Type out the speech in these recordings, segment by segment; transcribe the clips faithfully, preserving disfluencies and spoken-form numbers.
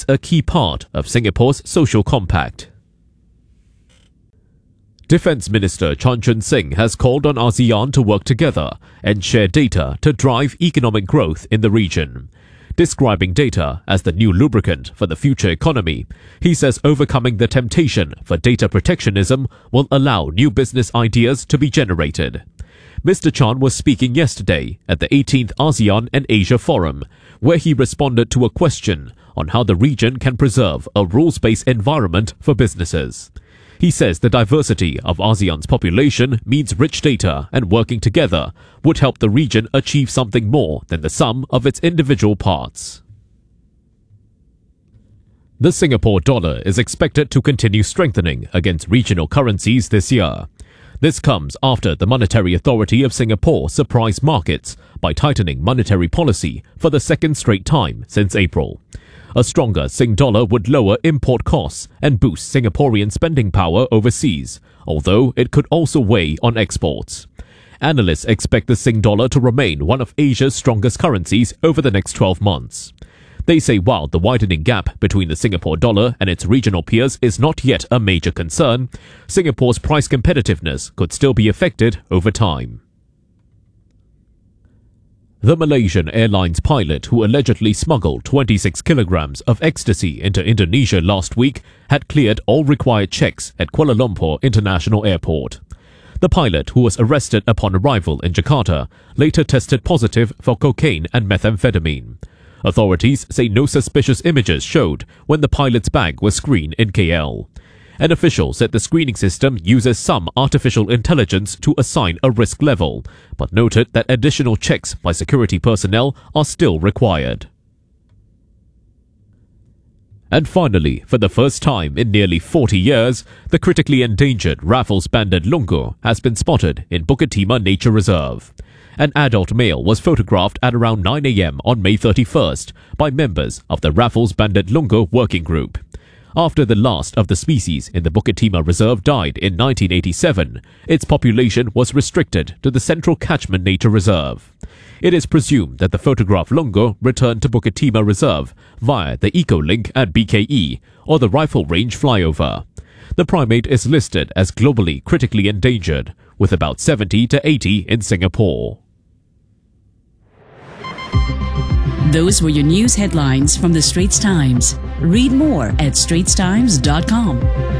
it's a key part of Singapore's social compact. Defence Minister Chan Chun Sing has called on ASEAN to work together and share data to drive economic growth in the region. Describing data as the new lubricant for the future economy, he says overcoming the temptation for data protectionism will allow new business ideas to be generated. Mister Chan was speaking yesterday at the eighteenth ASEAN and Asia Forum, where he responded to a question on how the region can preserve a rules-based environment for businesses. He says the diversity of ASEAN's population means rich data, and working together would help the region achieve something more than the sum of its individual parts. The Singapore dollar is expected to continue strengthening against regional currencies this year. This comes after the Monetary Authority of Singapore surprised markets by tightening monetary policy for the second straight time since April. A stronger Sing dollar would lower import costs and boost Singaporean spending power overseas, although it could also weigh on exports. Analysts expect the Sing dollar to remain one of Asia's strongest currencies over the next twelve months. They say while the widening gap between the Singapore dollar and its regional peers is not yet a major concern, Singapore's price competitiveness could still be affected over time. The Malaysian Airlines pilot who allegedly smuggled twenty-six kilograms of ecstasy into Indonesia last week had cleared all required checks at Kuala Lumpur International Airport. The pilot, who was arrested upon arrival in Jakarta, later tested positive for cocaine and methamphetamine. Authorities say no suspicious images showed when the pilot's bag was screened in K L. An official said the screening system uses some artificial intelligence to assign a risk level, but noted that additional checks by security personnel are still required. And finally, for the first time in nearly forty years, the critically endangered Raffles banded lungu has been spotted in Bukit Timah Nature Reserve. An adult male was photographed at around nine a m on May thirty-first by members of the Raffles banded lungu working group. After the last of the species in the Bukit Timah Reserve died in nineteen eighty-seven, its population was restricted to the Central Catchment Nature Reserve. It is presumed that the photographed lungu returned to Bukit Timah Reserve via the Eco-Link at B K E or the Rifle Range flyover. The primate is listed as globally critically endangered, with about seventy to eighty in Singapore. Those were your news headlines from the Straits Times. Read more at straits times dot com.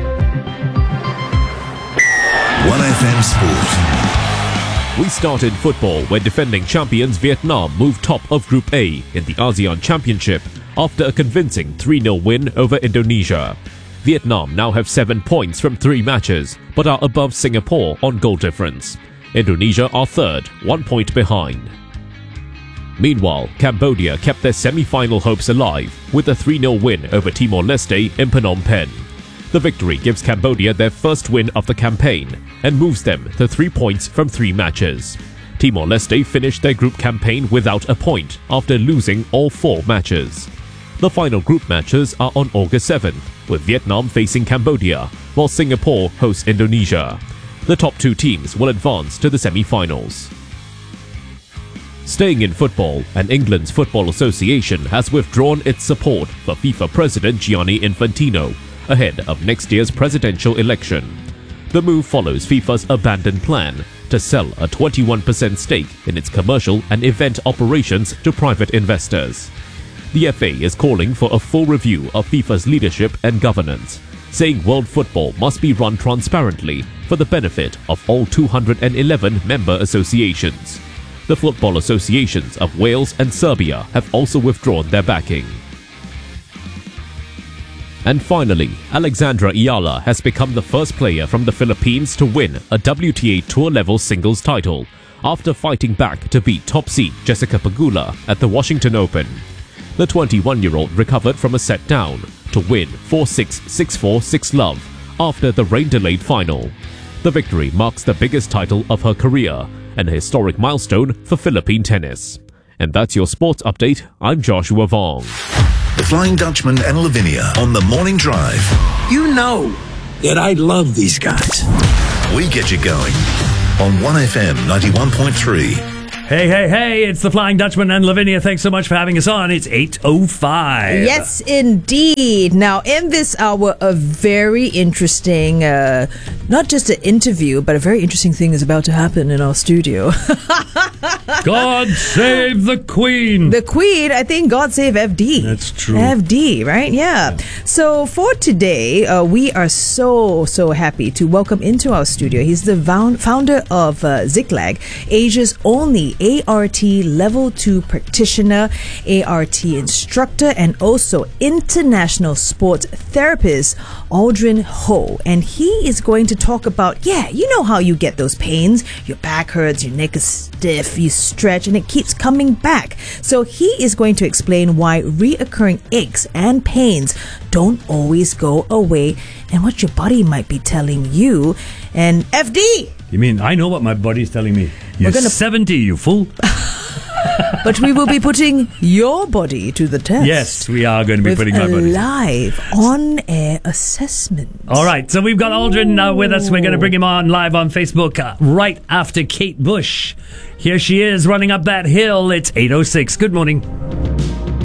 one F M Sport. We start in football, where defending champions Vietnam moved top of Group A in the ASEAN Championship after a convincing three nil win over Indonesia. Vietnam now have seven points from three matches, but are above Singapore on goal difference. Indonesia are third, one point behind. Meanwhile, Cambodia kept their semi-final hopes alive with a three nil win over Timor-Leste in Phnom Penh. The victory gives Cambodia their first win of the campaign and moves them to three points from three matches. Timor-Leste finished their group campaign without a point after losing all four matches. The final group matches are on August seventh, with Vietnam facing Cambodia, while Singapore hosts Indonesia. The top two teams will advance to the semi-finals. Staying in football, and England's Football Association has withdrawn its support for FIFA President Gianni Infantino ahead of next year's presidential election. The move follows FIFA's abandoned plan to sell a twenty-one percent stake in its commercial and event operations to private investors. The F A is calling for a full review of FIFA's leadership and governance, saying world football must be run transparently for the benefit of all two hundred eleven member associations. The football associations of Wales and Serbia have also withdrawn their backing. And finally, Alexandra Ayala has become the first player from the Philippines to win a W T A Tour-level singles title after fighting back to beat top seed Jessica Pegula at the Washington Open. The twenty-one-year-old recovered from a set down to win four six, six four, six love after the rain-delayed final. The victory marks the biggest title of her career and a historic milestone for Philippine tennis. And that's your sports update. I'm Joshua Vong. The Flying Dutchman and Lavinia on the Morning Drive. You know that I love these guys. We get you going on one F M ninety-one point three. Hey, hey, hey, it's the Flying Dutchman and Lavinia. Thanks so much for having us on. It's eight oh five. Yes, indeed. Now, in this hour, a very interesting, uh, not just an interview, but a very interesting thing is about to happen in our studio. God save the Queen. The Queen, I think God save F D. That's true. F D, right? Yeah. So for today, uh, we are so, so happy to welcome into our studio. He's the vound- founder of uh, Ziklag, Asia's only A R T Level two practitioner, A R T instructor, and also international sports therapist, Aldrin Ho. And he is going to talk about, yeah, you know how you get those pains. Your back hurts, your neck is stiff, you stretch, and it keeps coming back. So he is going to explain why reoccurring aches and pains don't always go away and what your body might be telling you. And F D! You mean, I know what my body's telling me. You're gonna- seventy, you fool. But we will be putting your body to the test. Yes, we are going to be with putting my a body. live on-air assessment. All right, so we've got Aldrin uh, with us. We're going to bring him on live on Facebook uh, right after Kate Bush. Here she is running up that hill. It's eight oh six. Good morning.